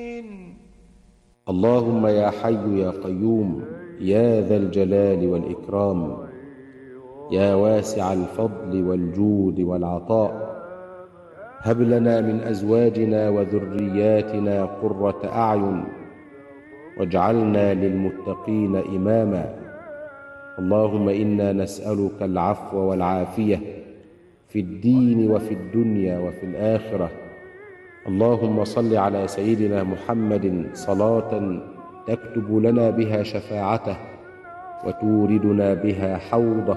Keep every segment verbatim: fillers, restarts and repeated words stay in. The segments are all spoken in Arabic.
اللهم يا حي يا قيوم يا ذا الجلال والإكرام، يا واسع الفضل والجود والعطاء، هب لنا من أزواجنا وذرياتنا قرة أعين واجعلنا للمتقين إماما. اللهم إنا نسألك العفو والعافية في الدين وفي الدنيا وفي الآخرة. اللهم صل على سيدنا محمد صلاة تكتب لنا بها شفاعته وتوردنا بها حوضه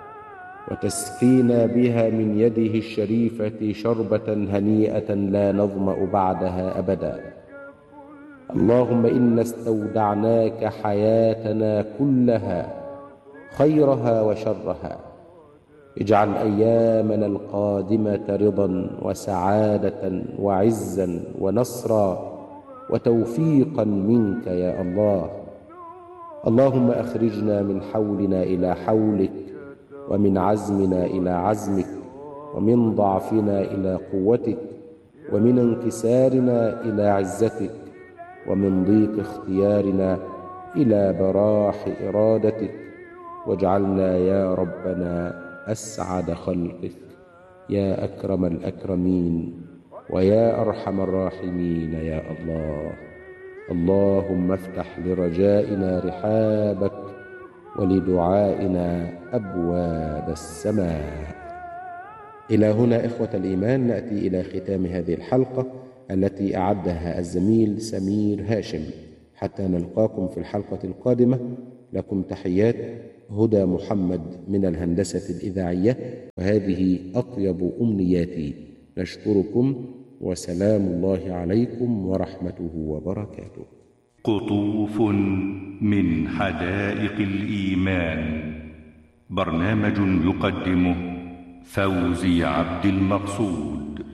وتسقينا بها من يده الشريفة شربة هنيئة لا نظمأ بعدها أبدا. اللهم إنا استودعناك حياتنا كلها خيرها وشرها، اجعل أيامنا القادمة رضا وسعادة وعزا ونصرا وتوفيقا منك يا الله. اللهم أخرجنا من حولنا إلى حولك، ومن عزمنا إلى عزمك، ومن ضعفنا إلى قوتك، ومن انكسارنا إلى عزتك، ومن ضيق اختيارنا إلى براح إرادتك، واجعلنا يا ربنا أسعد خلقك يا أكرم الأكرمين ويا أرحم الراحمين يا الله. اللهم افتح لرجائنا رحابك ولدعائنا أبواب السماء. إلى هنا إخوة الإيمان نأتي إلى ختام هذه الحلقة التي أعدها الزميل سمير هاشم. حتى نلقاكم في الحلقة القادمة، لكم تحيات هدى محمد من الهندسة الإذاعية، وهذه أطيب أمنياتي. نشكركم وسلام الله عليكم ورحمته وبركاته. قطوف من حدائق الإيمان، برنامج يقدمه فوزي عبد المقصود.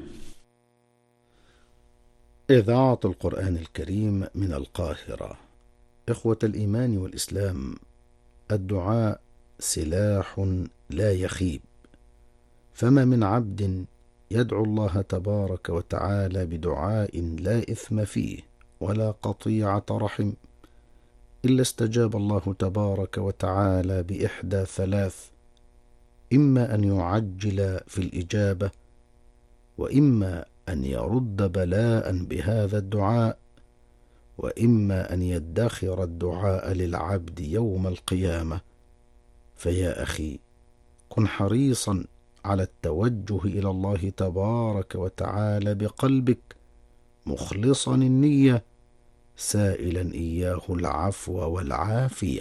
إذاعة القرآن الكريم من القاهرة. إخوة الإيمان والإسلام، الدعاء سلاح لا يخيب، فما من عبد يدعو الله تبارك وتعالى بدعاء لا إثم فيه ولا قطيعة رحم إلا استجاب الله تبارك وتعالى بإحدى ثلاث: إما أن يعجل في الإجابة، وإما أن يرد بلاء بهذا الدعاء، وإما أن يدخر الدعاء للعبد يوم القيامة. فيا أخي، كن حريصا على التوجه إلى الله تبارك وتعالى بقلبك مخلصا النية، سائلا إياه العفو والعافية.